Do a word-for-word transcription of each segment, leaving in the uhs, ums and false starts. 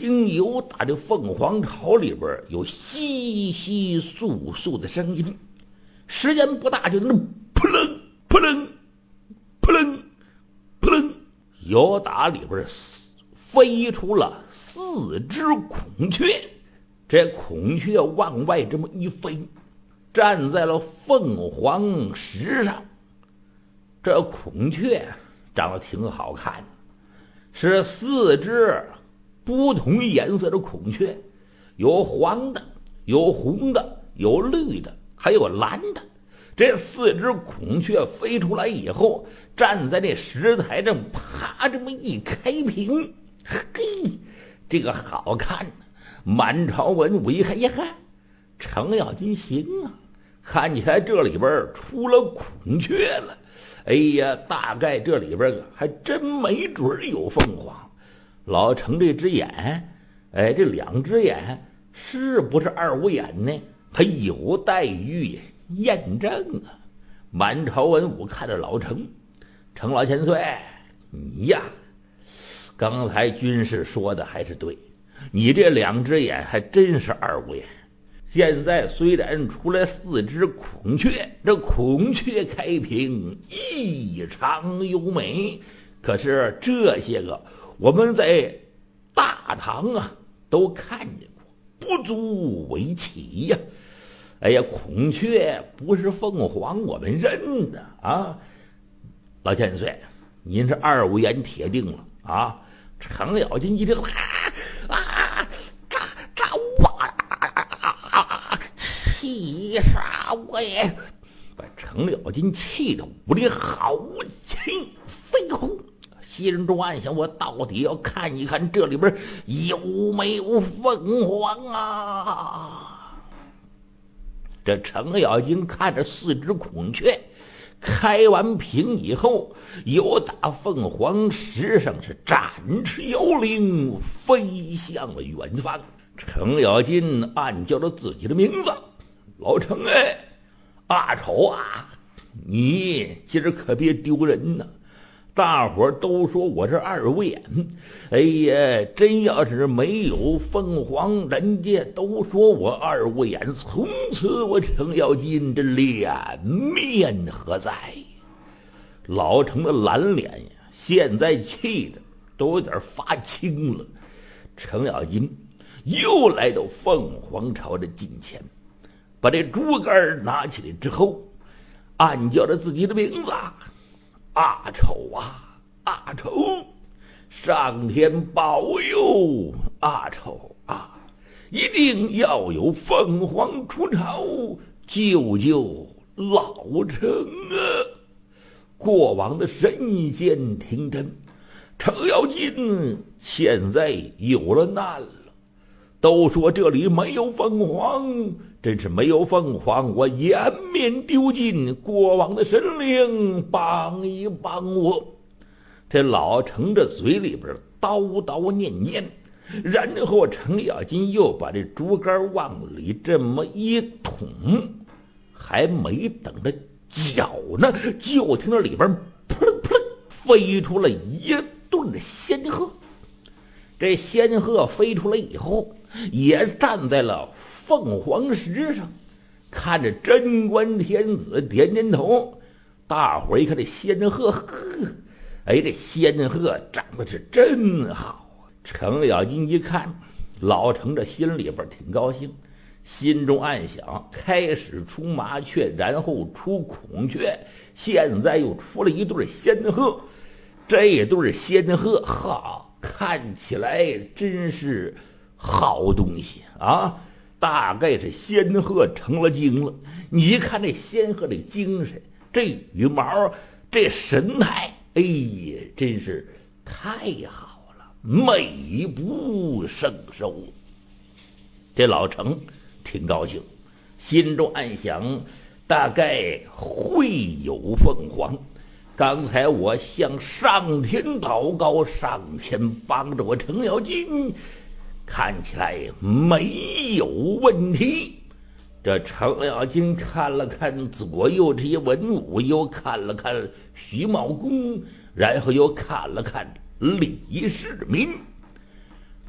听由打这凤凰巢里边有稀稀簌簌的声音，时间不大，就那扑棱扑棱扑棱扑棱，由打里边飞出了四只孔雀。这孔雀往外这么一飞，站在了凤凰石上。这孔雀长得挺好看，是四只不同颜色的孔雀，有黄的，有红的，有绿的，还有蓝的。这四只孔雀飞出来以后，站在那石台上，啪这么一开屏，嘿，这个好看。满朝文武一看一看，程咬金行啊，看起来这里边出了孔雀了。哎呀，大概这里边还真没准有凤凰。老程这只眼，哎，这两只眼是不是二五眼呢？还有待于验证啊！满朝文武看着老程，程老千岁，你呀，刚才军士说的还是对。你这两只眼还真是二五眼。现在虽然出来四只孔雀，这孔雀开屏异常优美，可是这些个我们在大唐啊都看见过，不足为奇呀、啊。哎呀，孔雀不是凤凰，我们认的啊。老千岁，您是二五眼铁定了啊！程咬金一听，啊啊，这这我啊，气杀我也！把程咬金气得无力好气飞呼，心中暗想：我到底要看一看这里边有没有凤凰啊！这程咬金看着四只孔雀开完屏以后，由打凤凰石上是展翅摇铃，飞向了远方。程咬金暗叫着自己的名字：老程哎，阿丑啊，你今儿可别丢人呐！大伙儿都说我是二五眼，哎呀，真要是没有凤凰，人家都说我二五眼，从此我程咬金这脸面何在？老程的蓝脸呀，现在气的都有点发青了。程咬金又来到凤凰巢的近前，把这竹竿拿起来之后，暗叫着自己的名字：阿丑啊，阿丑！上天保佑阿丑啊！一定要有凤凰出巢，救救老程啊！过往的神仙听真，程咬金现在有了难了。都说这里没有凤凰，真是没有凤凰，我颜面丢尽，过往的神灵帮一帮我。这老程这嘴里边叨叨念念，然后程咬金又把这竹竿往里这么一捅，还没等着搅呢，就听到里边扑棱扑棱飞出了一对仙鹤。这仙鹤飞出来以后，也站在了凤凰石上，看着贞观天子点点头。大伙儿一看这仙鹤，呵，哎，这仙鹤长得是真好啊！程咬金一看，老程这心里边挺高兴，心中暗想：开始出麻雀，然后出孔雀，现在又出了一对仙鹤。这对仙鹤，哈，看起来真是好东西啊！大概是仙鹤成了精了。你看这仙鹤的精神，这羽毛，这神态，哎呀，真是太好了，美不胜收。这老程挺高兴，心中暗想：大概会有凤凰。刚才我向上天祷告，上天帮着我程咬金，看起来没有问题。这程咬金看了看左右这些文武，又看了看徐茂公，然后又看了看李世民。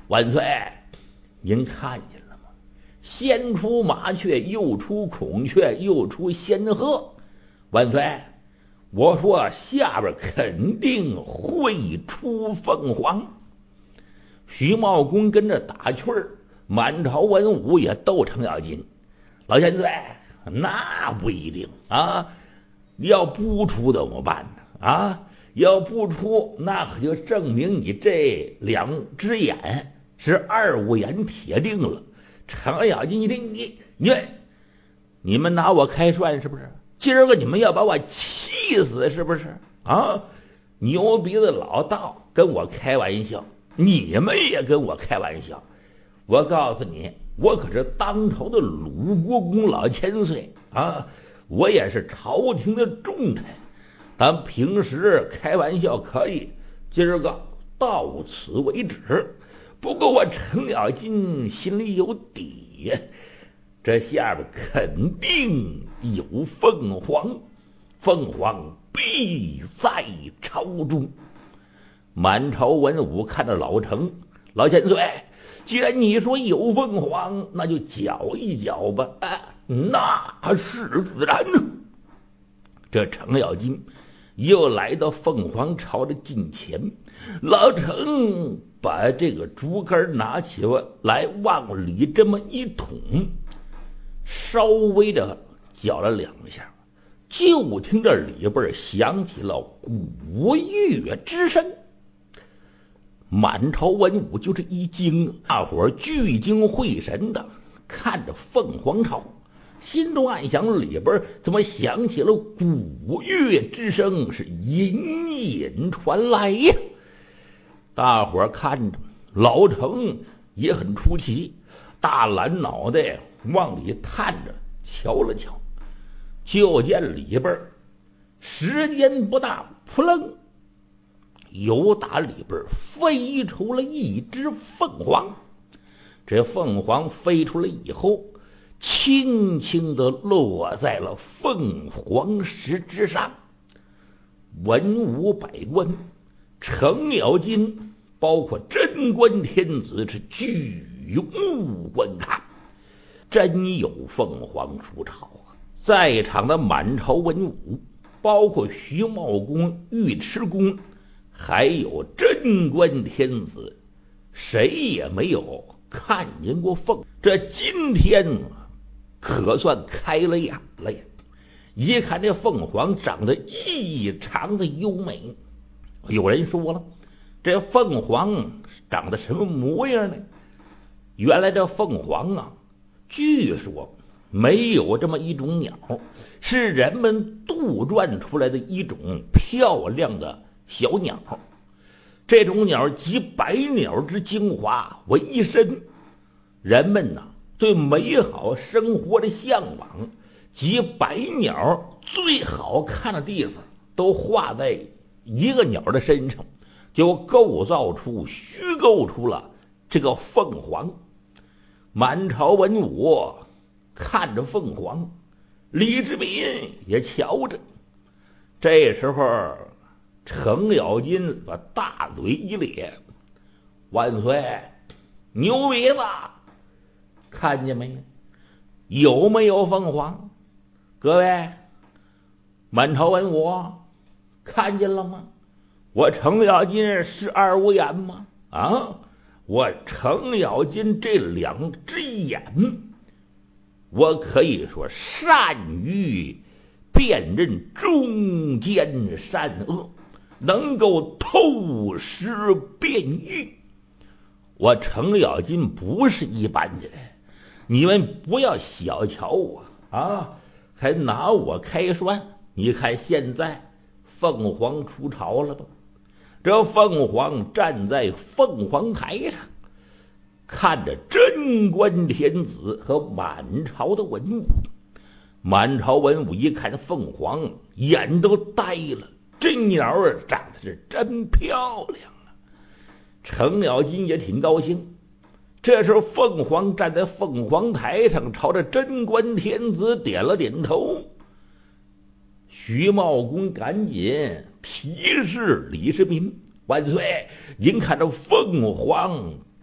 万岁，您看见了吗？先出麻雀，又出孔雀，又出仙鹤。万岁，我说下边肯定会出凤凰。徐茂公跟着打趣儿，满朝文武也逗程咬金。老千岁，那不一定啊，要不出怎么办呢？啊，要不出，那可就证明你这两只眼是二五眼铁定了。程咬金一听，你你你们拿我开涮是不是？今儿个你们要把我气死是不是？啊，牛鼻子老道跟我开玩笑，你们也跟我开玩笑。我告诉你，我可是当朝的鲁国公老千岁啊，我也是朝廷的重臣。咱平时开玩笑可以，今儿个到此为止。不过我程咬金心里有底呀，这下边肯定有凤凰，凤凰必在朝中。满朝文武看着老程，老千岁，既然你说有凤凰，那就搅一搅吧。啊，那是自然呢。这程咬金又来到凤凰巢的近前，老程把这个竹竿拿起来，往里这么一捅，稍微的搅了两下，就听这里边响起了鼓乐之声。满朝文武就是一惊，大伙儿聚精会神的看着凤凰巢，心中暗想，里边怎么响起了鼓乐之声，是隐隐传来呀。大伙儿看着，老程也很出奇，大蓝脑袋往里探着瞧了瞧，就见里边时间不大，扑棱，由打里边飞出了一只凤凰。这凤凰飞出来以后，轻轻地落在了凤凰石之上。文武百官，程咬金，包括贞观天子，是举目观看。真有凤凰出巢啊！在场的满朝文武，包括徐茂公、尉迟恭，还有贞观天子，谁也没有看见过凤。这今天可算开了眼了呀！一看这凤凰长得异常的优美。有人说了，这凤凰长得什么模样呢？原来这凤凰啊，据说没有这么一种鸟，是人们杜撰出来的一种漂亮的小鸟。这种鸟集百鸟之精华为一身，人们呐、啊、对美好生活的向往及百鸟最好看的地方都画在一个鸟的身上，就构造出虚构出了这个凤凰。满朝文武看着凤凰，李世民也瞧着。这时候程咬金把大嘴一咧，万岁，牛鼻子，看见没有？有没有凤凰？各位满朝文武看见了吗？我程咬金是二五眼吗？啊，我程咬金这两只眼，我可以说善于辨认忠奸善恶，能够透视辨喻。我程咬金不是一般的人，你们不要小瞧我啊，还拿我开涮。你看现在凤凰出巢了吧？这凤凰站在凤凰台上，看着贞观天子和满朝的文武。满朝文武一看凤凰，眼都呆了，这鸟儿长得是真漂亮啊！程咬金也挺高兴。这时候凤凰站在凤凰台上，朝着贞观天子点了点头。徐茂公赶紧提示李世民：万岁，您看这凤凰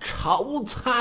炒菜